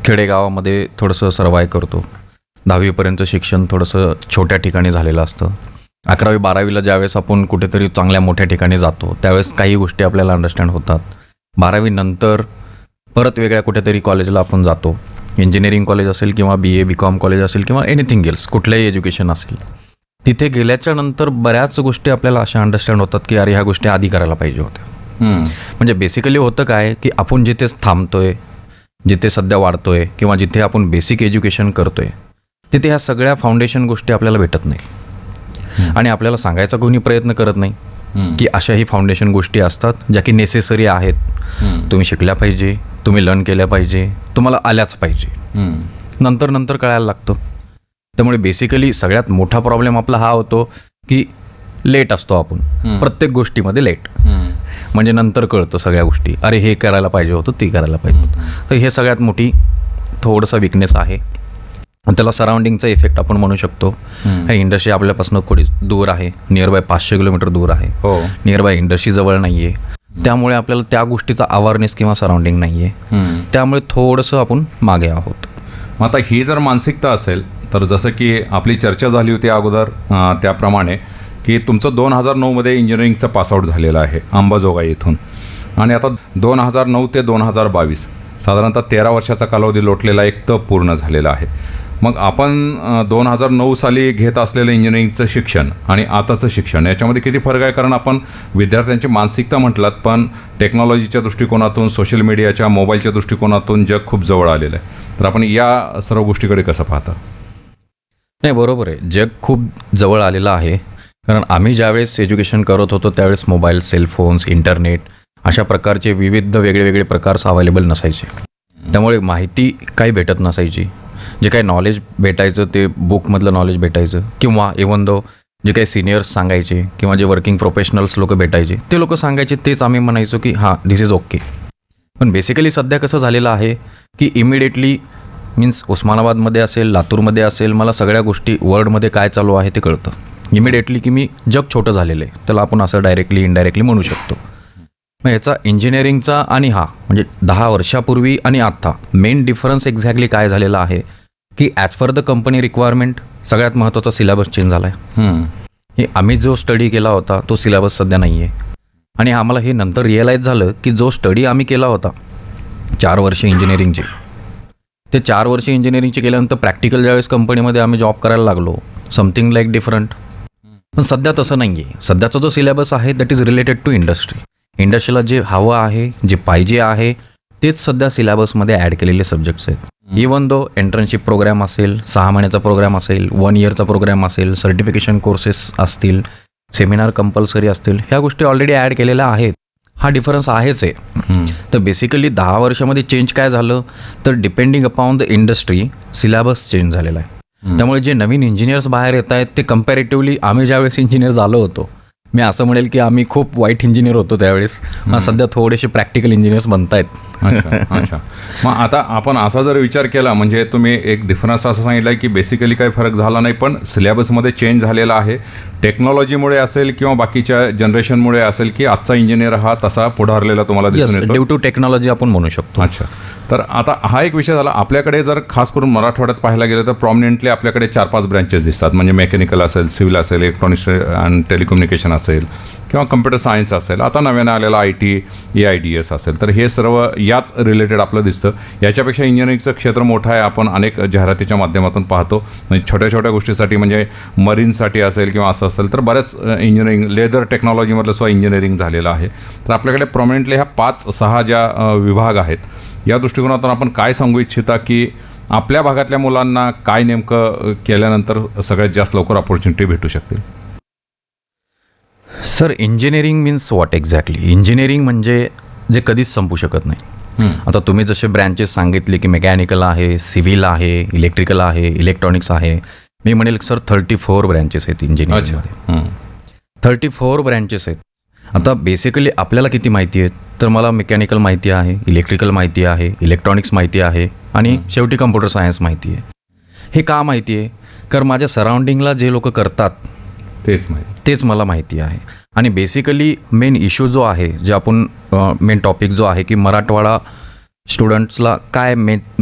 खेडेगावामध्ये थोडंसं सर्वाय करतो. 10वीपर्यंत शिक्षण थोडंसं छोट्या ठिकाणी झालेलं असतं. 11वी-12वीला ज्यावेळेस आपण कुठेतरी चांगल्या मोठ्या ठिकाणी जातो त्यावेळेस काही गोष्टी आपल्याला अंडरस्टँड होतात. 12वी नंतर परत वेगळ्या कुठेतरी कॉलेजला आपण जातो. इंजिनिअरिंग कॉलेज असेल किंवा BA BCom कॉलेज असेल किंवा एनिथिंग एल्स, कुठलंही एज्युकेशन असेल. तिथे गेल्याच्या नंतर बऱ्याच गोष्टी आपल्याला अशा अंडरस्टँड होतात की अरे ह्या गोष्टी आधी करायला पाहिजे होत्या. म्हणजे बेसिकली होतं काय की आपण जिथे थांबतोय, जिथे सध्या वाढतोय किंवा जिथे आपण बेसिक एज्युकेशन करतोय तिथे ह्या सगळ्या फाउंडेशन गोष्टी आपल्याला भेटत नाही. आणि आपल्याला सांगायचा कोणी प्रयत्न करत नाही की अशाही फाउंडेशन गोष्टी असतात ज्या की नेसेसरी आहेत. तुम्ही शिकल्या पाहिजे, तुम्ही लर्न केल्या पाहिजे, तुम्हाला आल्याच पाहिजे. नंतर कळायला लागतं. त्यामुळे बेसिकली सगळ्यात मोठा प्रॉब्लेम आपला हा होतो की लेट असतो आपण प्रत्येक गोष्टीमध्ये लेट. म्हणजे नंतर कळतं सगळ्या गोष्टी, अरे हे करायला पाहिजे होतं, ते करायला पाहिजे होतं. तर हे सगळ्यात मोठी थोडंसं विकनेस आहे. त्याला सराउंडिंगचा इफेक्ट आपण म्हणू शकतो. हे इंडस्ट्री आपल्यापासून थोडी दूर आहे, नियर बाय 500 किलोमीटर दूर आहे. नियर बाय इंडस्ट्री जवळ नाही आहे. त्यामुळे आपल्याला त्या गोष्टीचा अवेअरनेस किंवा सराउंडिंग नाही आहे. त्यामुळे थोडंसं आपण मागे आहोत. मग आता ही जर मानसिकता असेल तर जसं की आपली चर्चा झाली होती अगोदर त्याप्रमाणे की तुमचं 2009मध्ये इंजिनिअरिंगचं पासआउट झालेलं आहे अंबाजोगाई इथून, आणि आता 2009 ते 2022 साधारणतः 13 वर्षाचा कालावधी लोटलेला एक तप पूर्ण झालेला आहे. मग आपण 2009 साली घेत असलेलं इंजिनिअरिंगचं शिक्षण आणि आताचं शिक्षण याच्यामध्ये किती फरक आहे? कारण आपण विद्यार्थ्यांची मानसिकता म्हटलात, पण टेक्नॉलॉजीच्या दृष्टिकोनातून, सोशल मीडियाच्या, मोबाईलच्या दृष्टिकोनातून जग खूप जवळ आलेलं आहे. तर आपण या सर्व गोष्टीकडे कसं पाहता? नाही, बरोबर आहे, जग खूप जवळ आलेलं आहे. कारण आम्ही ज्यावेळेस एज्युकेशन करत होतो त्यावेळेस मोबाईल, सेलफोन्स, इंटरनेट अशा प्रकारचे विविध वेगळे प्रकार अवेलेबल नसायचे. त्यामुळे माहिती काही भेटत नसायची. जे काही नॉलेज भेटायचं ते बुकमधलं नॉलेज भेटायचं, किंवा इवन दो जे काही सिनियर्स सांगायचे किंवा जे वर्किंग प्रोफेशनल्स लोक भेटायचे ते लोक सांगायचे तेच आम्ही म्हणायचो की हां दिस इज ओके. पण बेसिकली सध्या कसं झालेलं आहे की इमिडिएटली मीन्स उस्मानाबादमध्ये असेल, लातूरमध्ये असेल, मला सगळ्या गोष्टी वर्ल्डमध्ये काय चालू आहे ते कळतं इमिडिएटली, की मी जग छोटं झालेलं आहे. त्याला आपण असं डायरेक्टली इनडायरेक्टली म्हणू शकतो. मग ह्याचा इंजिनिअरिंगचा आणि म्हणजे 10 वर्षापूर्वी आणि आत्ता मेन डिफरन्स एक्झॅक्टली काय झालेला आहे की as per the company requirement सगळ्यात महत्त्वाचा सिलेबस चेंज झाला आहे. हे आम्ही जो स्टडी केला होता तो सिलेबस सध्या नाही आहे. आणि आम्हाला हे नंतर रिअलाईज झालं की जो स्टडी आम्ही केला होता 4 वर्ष इंजिनिअरिंगचे, ते 4 वर्ष इंजिनिअरिंगचे केल्यानंतर प्रॅक्टिकल ज्यावेळेस कंपनीमध्ये आम्ही जॉब करायला लागलो समथिंग लाईक डिफरंट. पण सध्या तसं नाही आहे. सध्याचा जो सिलेबस आहे that is related to industry. इंडस्ट्रीला जे हवं आहे, जे पाहिजे आहे तेच सध्या सिलेबसमध्ये ॲड केलेले सब्जेक्ट्स आहेत. इवन दो एंट्रन्शिप प्रोग्राम असेल, 6 महिन्याचा प्रोग्राम असेल, 1 इयरचा प्रोग्राम असेल, सर्टिफिकेशन कोर्सेस असतील, सेमिनार कंपल्सरी असतील, ह्या गोष्टी ऑलरेडी ॲड केलेल्या आहेत. हा डिफरन्स आहेच आहे. तर बेसिकली 10 वर्षामध्ये चेंज काय झालं तर depending upon the industry syllabus change झालेला आहे. त्यामुळे जे नवीन इंजिनियर्स बाहेर येत आहेत ते कम्पॅरेटिव्हली आम्ही ज्यावेळेस इंजिनियर झालो होतो, मी असं म्हणेल की आम्ही खूप वाईट इंजिनियर होतो त्यावेळेस, मग सध्या थोडेसे प्रॅक्टिकल इंजिनियर्स बनतायत. अच्छा. मग आता आपण असा जर विचार केला, म्हणजे तुम्ही एक डिफरन्स असं सांगितलं की बेसिकली काही फरक झाला नाही, पण सिलेबसमध्ये चेंज झालेला आहे. टेक्नॉलॉजीमुळे असेल किंवा बाकीच्या जनरेशनमुळे असेल की आजचा इंजिनियर हा तसा पुढारलेला तुम्हाला दिसून येतो. ड्यू टू टेक्नॉलॉजी आपण म्हणू शकतो. अच्छा. तर आता हा एक विषय झाला. आपल्याकडे जर खास करून मराठवाड्यात पाहायला गेलं तर प्रॉमिनंटली आपल्याकडे 4-5 ब्रँचेस दिसतात. म्हणजे मेकॅनिकल असेल, सिव्हिल असेल, इलेक्ट्रॉनिक्स अँड टेलिकम्युनिकेशन असेल किंवा कम्प्युटर सायन्स असेल, आता नव्यानं आलेला IT, AIDS असेल, तर हे सर्व याच रिलेटेड आपलं दिसतं. याच्यापेक्षा इंजिनिअरिंगचं क्षेत्र मोठं आहे. आपण अनेक जाहिरातीच्या माध्यमातून पाहतो. म्हणजे छोट्या छोट्या गोष्टीसाठी, म्हणजे मरीनसाठी असेल किंवा असं असेल तर बऱ्याच इंजिनिअरिंग, लेदर टेक्नॉलॉजीमधलं सुद्धा इंजिनिअरिंग झालेलं आहे. तर आपल्याकडे प्रॉमिनंटली ह्या 5-6 ज्या विभाग आहेत या दृष्टिकोनातून आपण काय सांगू इच्छिता की आपल्या भागातल्या मुलांना काय नेमकं केल्यानंतर सगळ्यात जास्त लवकर अपॉर्च्युनिटी भेटू शकतील? Sir, engineering means what exactly? Engineering म्हणजे जे कधीच संपू शकत नाही. आता तुम्ही जसे ब्रँचेस सांगितले की मेकॅनिकल आहे, सिव्हिल आहे, इलेक्ट्रिकल आहे, इलेक्ट्रॉनिक्स आहे, मी म्हणेल सर 34 ब्रँचेस आहेत इंजिनिअरिंगमध्ये. 34 ब्रँचेस आहेत. आता बेसिकली आपल्याला किती माहिती आहेत तर मला मेकॅनिकल माहिती आहे, इलेक्ट्रिकल माहिती आहे, इलेक्ट्रॉनिक्स माहिती आहे आणि शेवटी कम्प्युटर सायन्स माहिती आहे. हे का माहिती आहे? कारण माझ्या सराउंडिंगला जे लोक करतात तेच मला माहिती आहे. आणि बेसिकली मेन इश्यू जो आहे, जे आपण मेन टॉपिक जो आहे की मराठवाडा स्टुडंट्सला काय